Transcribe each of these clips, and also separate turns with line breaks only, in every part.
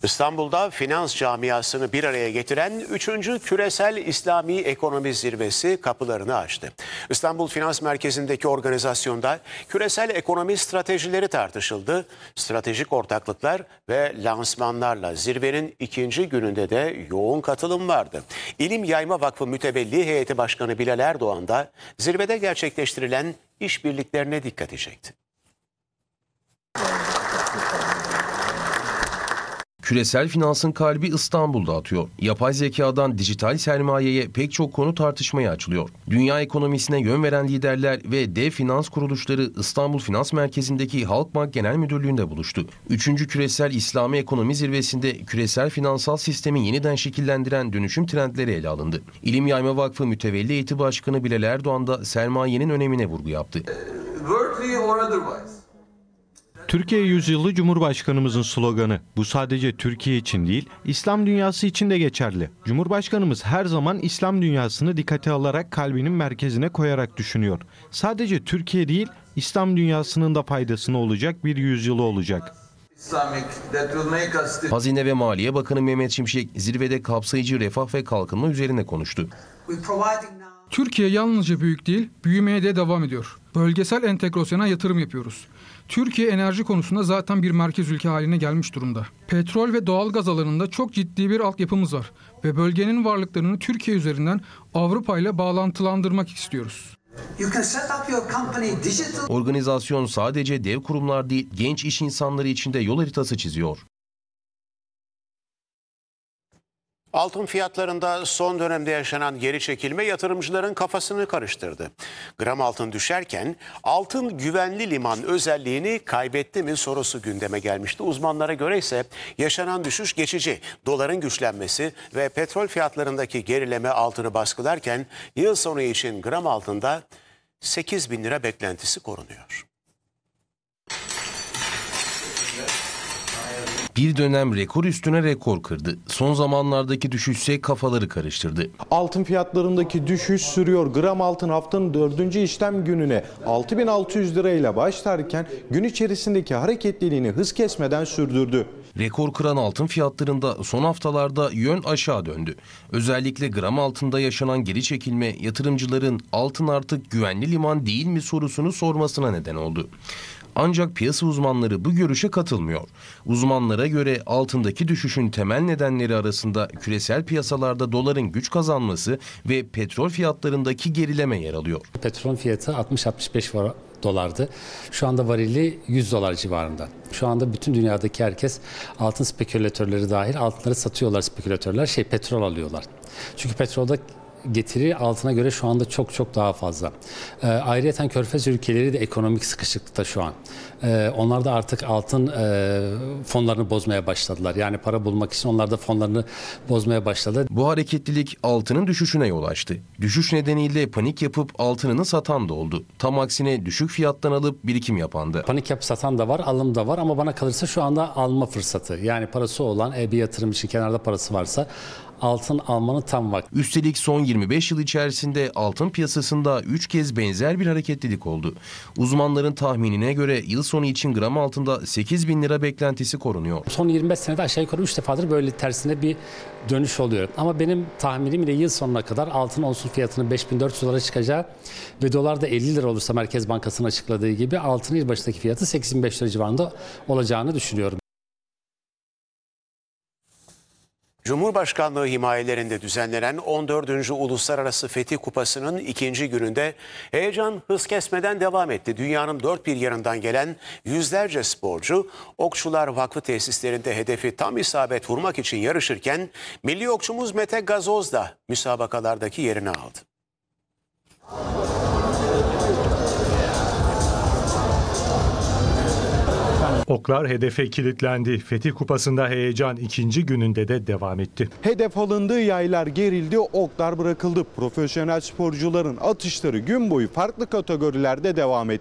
İstanbul'da finans camiasını bir araya getiren 3. Küresel İslami Ekonomi Zirvesi kapılarını açtı. İstanbul Finans Merkezi'ndeki organizasyonda küresel ekonomi stratejileri tartışıldı. Stratejik ortaklıklar ve lansmanlarla zirvenin ikinci gününde de yoğun katılım vardı. İlim Yayma Vakfı Mütevelli Heyeti Başkanı Bilal Erdoğan da zirvede gerçekleştirilen işbirliklerine dikkat çekti.
Küresel finansın kalbi İstanbul'da atıyor. Yapay zekadan dijital sermayeye pek çok konu tartışmaya açılıyor. Dünya ekonomisine yön veren liderler ve dev finans kuruluşları İstanbul Finans Merkezi'ndeki Halkbank Genel Müdürlüğü'nde buluştu. 3. Küresel İslami Ekonomi Zirvesi'nde küresel finansal sistemi yeniden şekillendiren dönüşüm trendleri ele alındı. İlim Yayma Vakfı Mütevelli Heyeti Başkanı Bilal Erdoğan da sermayenin önemine vurgu yaptı.
Türkiye Yüzyılı Cumhurbaşkanımızın sloganı. Bu sadece Türkiye için değil, İslam dünyası için de geçerli. Cumhurbaşkanımız her zaman İslam dünyasını dikkate alarak kalbinin merkezine koyarak düşünüyor. Sadece Türkiye değil, İslam dünyasının da faydasına olacak bir yüzyılı olacak.
Hazine ve Maliye Bakanı Mehmet Şimşek zirvede kapsayıcı refah ve kalkınma üzerine konuştu.
Türkiye yalnızca büyük değil, büyümeye de devam ediyor. Bölgesel entegrasyona yatırım yapıyoruz. Türkiye enerji konusunda zaten bir merkez ülke haline gelmiş durumda. Petrol ve doğal gaz alanında çok ciddi bir altyapımız var ve bölgenin varlıklarını Türkiye üzerinden Avrupa ile bağlantılandırmak istiyoruz.
Organizasyon sadece dev kurumlar değil, genç iş insanları için de yol haritası çiziyor.
Altın fiyatlarında son dönemde yaşanan geri çekilme yatırımcıların kafasını karıştırdı. Gram altın düşerken altın güvenli liman özelliğini kaybetti mi sorusu gündeme gelmişti. Uzmanlara göre ise yaşanan düşüş geçici. Doların güçlenmesi ve petrol fiyatlarındaki gerileme altını baskılarken yıl sonu için gram altında 8.000 lira beklentisi korunuyor.
Bir dönem rekor üstüne rekor kırdı. Son zamanlardaki düşüşse kafaları karıştırdı.
Altın fiyatlarındaki düşüş sürüyor. Gram altın haftanın 4. işlem gününe 6.600 lirayla başlarken gün içerisindeki hareketliliğini hız kesmeden sürdürdü.
Rekor kıran altın fiyatlarında son haftalarda yön aşağı döndü. Özellikle gram altında yaşanan geri çekilme yatırımcıların altın artık güvenli liman değil mi sorusunu sormasına neden oldu. Ancak piyasa uzmanları bu görüşe katılmıyor. Uzmanlara göre altındaki düşüşün temel nedenleri arasında küresel piyasalarda doların güç kazanması ve petrol fiyatlarındaki gerileme yer alıyor.
Petrol fiyatı 60-65 dolardı. Şu anda varili 100 dolar civarında. Şu anda bütün dünyadaki herkes altın spekülatörleri dahil altınları satıyorlar spekülatörler. Petrol alıyorlar. Çünkü petrolde getiri altına göre şu anda çok daha fazla. Ayrıyeten Körfez ülkeleri de ekonomik sıkışıklıkta şu an. Onlar da artık altın fonlarını bozmaya başladılar. Yani para bulmak için onlar da fonlarını bozmaya başladı.
Bu hareketlilik altının düşüşüne yol açtı. Düşüş nedeniyle panik yapıp altınını satan da oldu. Tam aksine düşük fiyattan alıp birikim yapan da.
Panik yapıp satan da var, alım da var ama bana kalırsa şu anda alma fırsatı. Yani parası olan bir yatırım için kenarda parası varsa altın almanın tam vakti.
Üstelik son 25 yıl içerisinde altın piyasasında 3 kez benzer bir hareketlilik oldu. Uzmanların tahminine göre yıl sonu için gram altında 8.000 lira beklentisi korunuyor.
Son 25 senede aşağı yukarı 3 defadır böyle tersine bir dönüş oluyor. Ama benim tahminim ile yıl sonuna kadar altın onsun fiyatının 5.400 dolara çıkacağı ve dolar da 50 lira olursa Merkez Bankası'nın açıkladığı gibi altının yılbaşındaki fiyatı 8.500 lira civarında olacağını düşünüyorum.
Cumhurbaşkanlığı himayelerinde düzenlenen 14. Uluslararası Fetih Kupası'nın ikinci gününde heyecan hız kesmeden devam etti. Dünyanın dört bir yanından gelen yüzlerce sporcu Okçular Vakfı tesislerinde hedefi tam isabet vurmak için yarışırken milli okçumuz Mete Gazoz da müsabakalardaki yerini aldı.
Oklar hedefe kilitlendi. Fetih Kupası'nda heyecan ikinci gününde de devam etti.
Hedef alındığı yaylar gerildi, oklar bırakıldı. Profesyonel sporcuların atışları gün boyu farklı kategorilerde devam etti.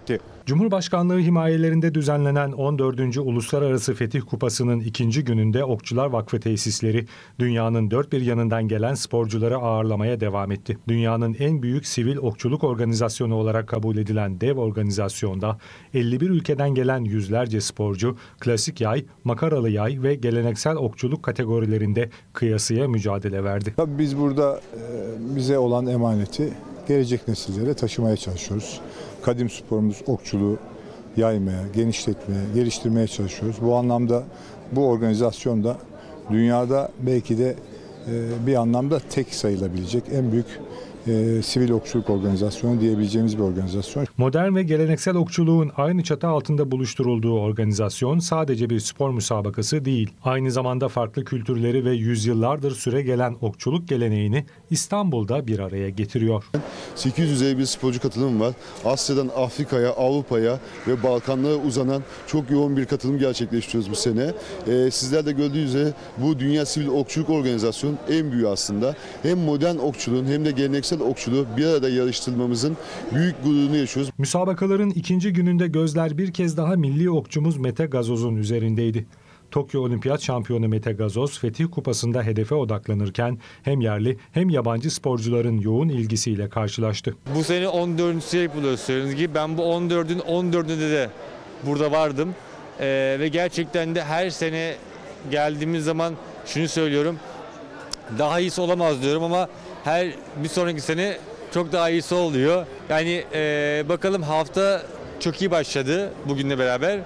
Cumhurbaşkanlığı himayelerinde düzenlenen 14. Uluslararası Fetih Kupası'nın ikinci gününde Okçular Vakfı tesisleri dünyanın dört bir yanından gelen sporcuları ağırlamaya devam etti. Dünyanın en büyük sivil okçuluk organizasyonu olarak kabul edilen dev organizasyonda 51 ülkeden gelen yüzlerce sporcu klasik yay, makaralı yay ve geleneksel okçuluk kategorilerinde kıyasıya mücadele verdi.
Tabii biz burada bize olan emaneti gelecek nesillere taşımaya çalışıyoruz. Kadim sporumuz okçuluğu yaymaya, genişletmeye, geliştirmeye çalışıyoruz. Bu anlamda bu organizasyon da dünyada belki de bir anlamda tek sayılabilecek en büyük sivil okçuluk organizasyonu diyebileceğimiz bir organizasyon.
Modern ve geleneksel okçuluğun aynı çatı altında buluşturulduğu organizasyon sadece bir spor müsabakası değil. Aynı zamanda farklı kültürleri ve yüzyıllardır süre gelen okçuluk geleneğini İstanbul'da bir araya getiriyor.
850 bir sporcu katılım var. Asya'dan Afrika'ya, Avrupa'ya ve Balkanlara uzanan çok yoğun bir katılım gerçekleştiriyoruz bu sene. Sizler de gördüğünüz üzere bu Dünya Sivil Okçuluk Organizasyonu en büyüğü aslında. Hem modern okçuluğun hem de geleneksel okçuluğu bir arada yarıştırmamızın büyük gururunu yaşıyoruz.
Müsabakaların ikinci gününde gözler bir kez daha milli okçumuz Mete Gazoz'un üzerindeydi. Tokyo Olimpiyat şampiyonu Mete Gazoz, Fetih Kupası'nda hedefe odaklanırken hem yerli hem yabancı sporcuların yoğun ilgisiyle karşılaştı.
Bu sene 14. yapılıyor söylediğiniz gibi. Ben bu 14'ün 14'ünde de burada vardım. Ve gerçekten de her sene geldiğimiz zaman şunu söylüyorum. Daha iyisi olamaz diyorum ama bir sonraki sene çok daha iyisi oluyor. Yani bakalım hafta çok iyi başladı bugünle beraber.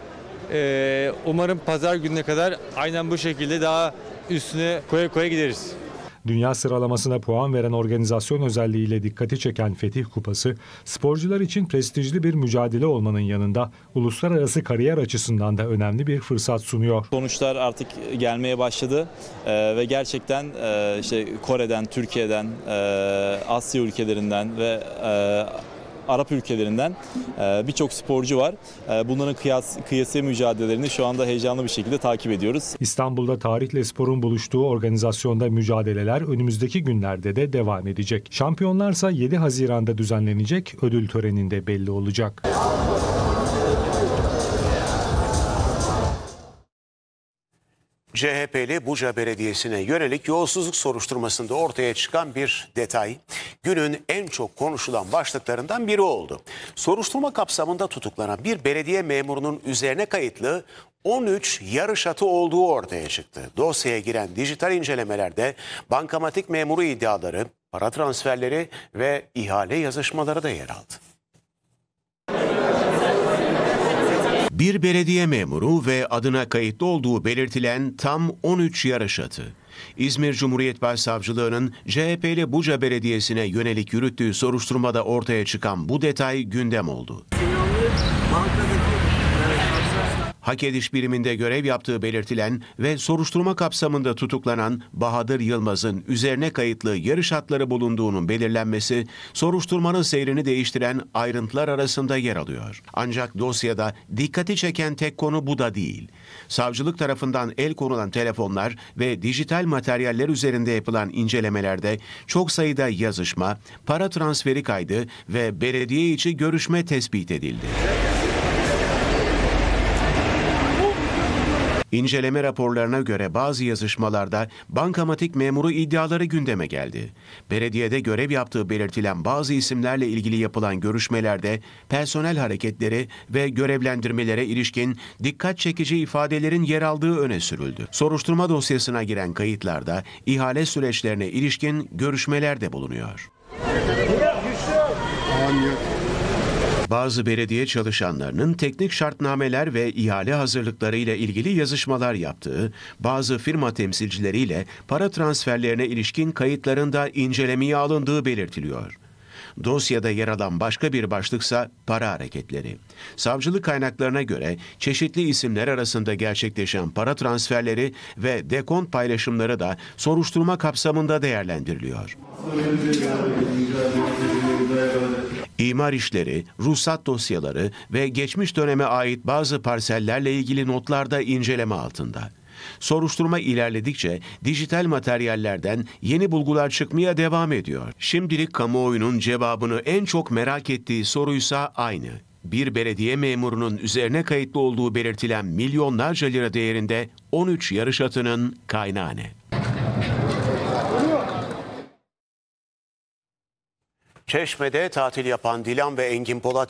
Umarım pazar gününe kadar aynen bu şekilde daha üstüne koya gideriz.
Dünya sıralamasına puan veren organizasyon özelliğiyle dikkati çeken Fetih Kupası, sporcular için prestijli bir mücadele olmanın yanında uluslararası kariyer açısından da önemli bir fırsat sunuyor.
Sonuçlar artık gelmeye başladı ve gerçekten işte Kore'den, Türkiye'den, Asya ülkelerinden ve Arap ülkelerinden birçok sporcu var. Bunların kıyasıya mücadelelerini şu anda heyecanlı bir şekilde takip ediyoruz.
İstanbul'da tarihle sporun buluştuğu organizasyonda mücadeleler önümüzdeki günlerde de devam edecek. Şampiyonlarsa 7 Haziran'da düzenlenecek ödül töreninde belli olacak.
CHP'li Buca Belediyesi'ne yönelik yolsuzluk soruşturmasında ortaya çıkan bir detay, günün en çok konuşulan başlıklarından biri oldu. Soruşturma kapsamında tutuklanan bir belediye memurunun üzerine kayıtlı 13 yarış atı olduğu ortaya çıktı. Dosyaya giren dijital incelemelerde bankamatik memuru iddiaları, para transferleri ve ihale yazışmaları da yer aldı. Bir belediye memuru ve adına kayıtlı olduğu belirtilen tam 13 yarış atı. İzmir Cumhuriyet Başsavcılığı'nın CHP'li Buca Belediyesi'ne yönelik yürüttüğü soruşturmada ortaya çıkan bu detay gündem oldu. Hak ediş biriminde görev yaptığı belirtilen ve soruşturma kapsamında tutuklanan Bahadır Yılmaz'ın üzerine kayıtlı yarış atları bulunduğunun belirlenmesi, soruşturmanın seyrini değiştiren ayrıntılar arasında yer alıyor. Ancak dosyada dikkati çeken tek konu bu da değil. Savcılık tarafından el konulan telefonlar ve dijital materyaller üzerinde yapılan incelemelerde çok sayıda yazışma, para transferi kaydı ve belediye içi görüşme tespit edildi. İnceleme raporlarına göre bazı yazışmalarda bankamatik memuru iddiaları gündeme geldi. Belediyede görev yaptığı belirtilen bazı isimlerle ilgili yapılan görüşmelerde personel hareketleri ve görevlendirmelere ilişkin dikkat çekici ifadelerin yer aldığı öne sürüldü. Soruşturma dosyasına giren kayıtlarda ihale süreçlerine ilişkin görüşmeler de bulunuyor. Bazı belediye çalışanlarının teknik şartnameler ve ihale hazırlıklarıyla ilgili yazışmalar yaptığı, bazı firma temsilcileriyle para transferlerine ilişkin kayıtların da incelemeye alındığı belirtiliyor. Dosyada yer alan başka bir başlıksa para hareketleri. Savcılık kaynaklarına göre çeşitli isimler arasında gerçekleşen para transferleri ve dekont paylaşımları da soruşturma kapsamında değerlendiriliyor. İmar işleri, ruhsat dosyaları ve geçmiş döneme ait bazı parsellerle ilgili notlar da inceleme altında. Soruşturma ilerledikçe dijital materyallerden yeni bulgular çıkmaya devam ediyor. Şimdilik kamuoyunun cevabını en çok merak ettiği soruysa aynı. bir belediye memurunun üzerine kayıtlı olduğu belirtilen milyonlarca lira değerinde 13 yarış atının kaynağı ne? Çeşme'de tatil yapan Dilan ve Engin Polat